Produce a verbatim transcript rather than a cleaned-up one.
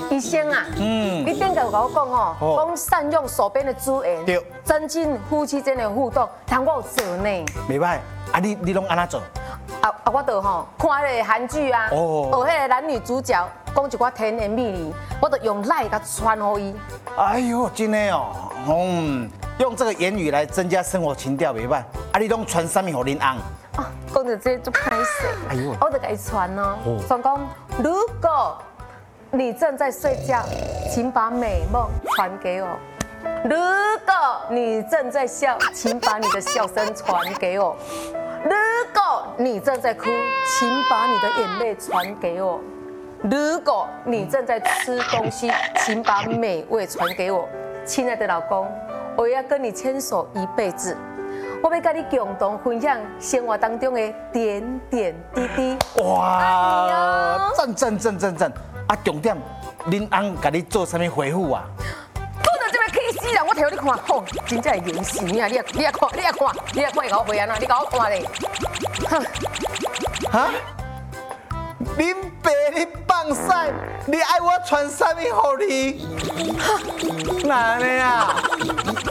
医生啊，嗯，你顶个有甲我讲哦，讲善用手边的资源， 对， 增进夫妻间的互动，但我有做呢。 袂歹，啊你你拢安怎做？ 啊啊，我就吼看迄个韩剧啊， 哦学迄个男女主角讲一寡甜言蜜语，我就用赖甲传互伊。 哎呦，真的哦，嗯，用这个言语来增加生活情调袂歹。啊，你拢传啥物互恁翁？ 啊，讲到这就歹势， 哎呦我就甲伊传哦哦， 传讲如果你正在睡觉，请把美梦传给我。如果你正在笑，请把你的笑声传给我；如果你正在哭，请把你的眼泪传给我；如果你正在吃东西，请把美味传给我。亲爱的老公，我要跟你牵手一辈子，我要跟你共同分享生活当中的点点滴滴。 哇，赞赞赞赞赞！啊，重点，恁翁甲你做啥物回复啊？ 这边气死人！我摕你看，吼，真正会严死你啊！你啊，你啊看，你啊看，你啊看，会甲我回安怎？你甲我看咧，哼！ 哈？恁爸你放屎，你爱我传啥物互你？哪呢啊？